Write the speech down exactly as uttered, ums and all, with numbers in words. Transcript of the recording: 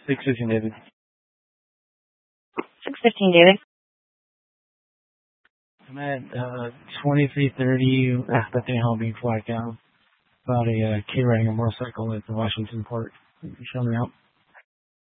six fifteen, David. six fifteen, David. I'm at uh, twenty-three thirty at Bethany Hall being flagged down about a uh, kid riding a motorcycle at the Washington Port. Show me out.